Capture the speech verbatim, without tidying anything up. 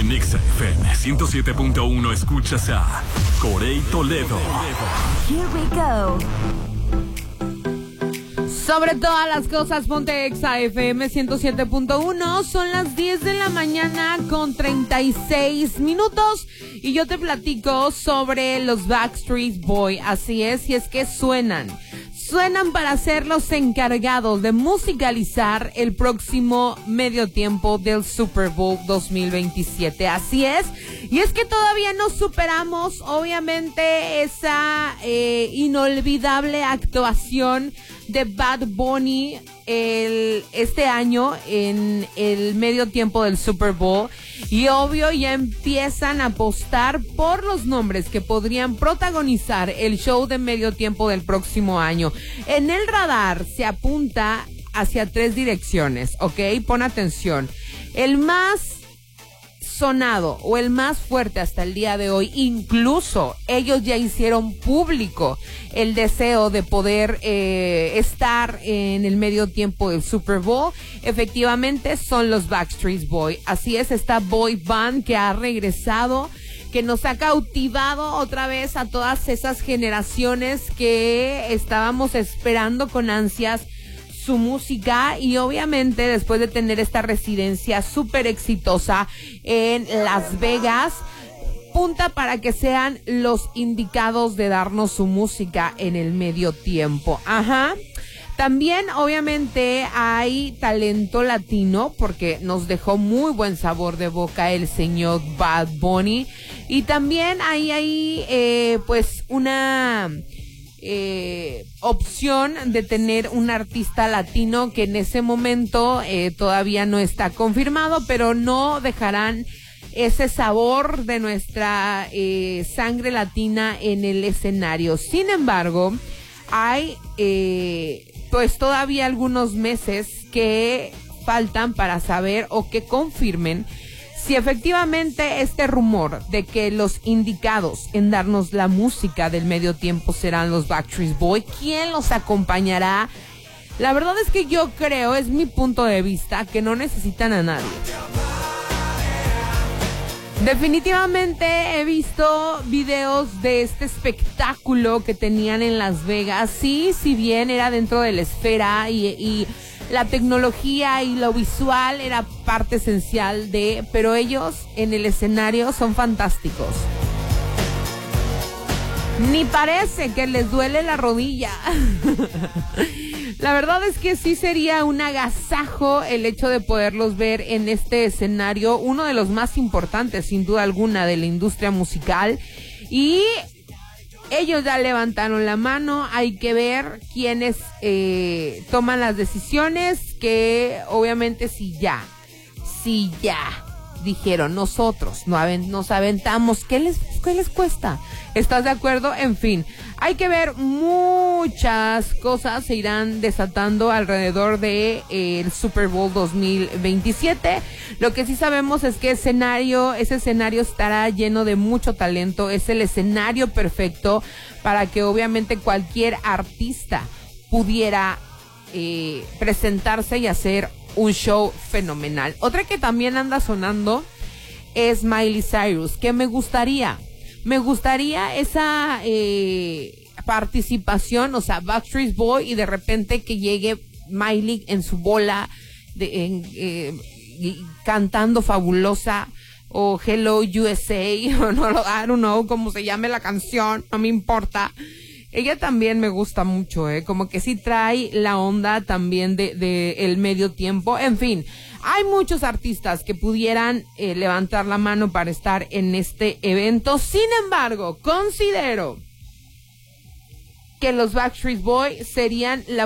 En Exa F M ciento siete punto uno escuchas a Corey Toledo. Here we go. Sobre todas las cosas, ponte Exa F M ciento siete punto uno. Son las diez de la mañana con treinta y seis minutos. Y yo te platico sobre los Backstreet Boys. Así es, y es que suenan. Suenan para ser los encargados de musicalizar el próximo medio tiempo del Super Bowl dos mil veintisiete. Así es. Y es que todavía no superamos, obviamente, esa eh, inolvidable actuación de Bad Bunny el, este año en el medio tiempo del Super Bowl. Y obvio ya empiezan a apostar por los nombres que podrían protagonizar el show de medio tiempo del próximo año. En el radar se apunta hacia tres direcciones, ¿ok? Pon atención. El más sonado o el más fuerte hasta el día de hoy, incluso ellos ya hicieron público el deseo de poder eh, estar en el medio tiempo del Super Bowl. Efectivamente son los Backstreet Boys. Así es, esta boy band que ha regresado, que nos ha cautivado otra vez a todas esas generaciones que estábamos esperando con ansias su música. Y obviamente después de tener esta residencia súper exitosa en Las Vegas, punta para que sean los indicados de darnos su música en el medio tiempo. Ajá. También obviamente hay talento latino porque nos dejó muy buen sabor de boca el señor Bad Bunny. Y también hay ahí eh, pues una Eh, opción de tener un artista latino que en ese momento eh, todavía no está confirmado, pero no dejarán ese sabor de nuestra eh, sangre latina en el escenario. Sin embargo, hay eh, pues todavía algunos meses que faltan para saber o que confirmen si efectivamente este rumor de que los indicados en darnos la música del medio tiempo serán los Backstreet Boys. ¿Quién los acompañará? La verdad es que yo creo, es mi punto de vista, que no necesitan a nadie. Definitivamente he visto videos de este espectáculo que tenían en Las Vegas. Sí, si bien era dentro de la esfera y... y la tecnología y lo visual era parte esencial de, pero ellos en el escenario son fantásticos. Ni parece que les duele la rodilla. La verdad es que sí sería un agasajo el hecho de poderlos ver en este escenario, uno de los más importantes, sin duda alguna, de la industria musical. Y ellos ya levantaron la mano. Hay que ver quiénes eh, toman las decisiones, que obviamente si ya, si ya dijeron nosotros no aven, nos aventamos, ¿qué les, qué les cuesta? ¿Estás de acuerdo? En fin, hay que ver, muchas cosas se irán desatando alrededor de eh, el Super Bowl dos mil veintisiete. Lo que sí sabemos es que escenario, ese escenario estará lleno de mucho talento. Es el escenario perfecto para que obviamente cualquier artista pudiera eh, presentarse y hacer un show fenomenal. Otra que también anda sonando es Miley Cyrus, que me gustaría, me gustaría esa eh, participación, o sea, Backstreet Boy, y de repente que llegue Miley en su bola, de, en, eh, y cantando fabulosa, o Hello U S A, o no, I don't know cómo se llame la canción, no me importa. Ella también me gusta mucho, eh, como que sí trae la onda también de, de el medio tiempo. En fin, hay muchos artistas que pudieran eh, levantar la mano para estar en este evento. Sin embargo, considero que los Backstreet Boys serían la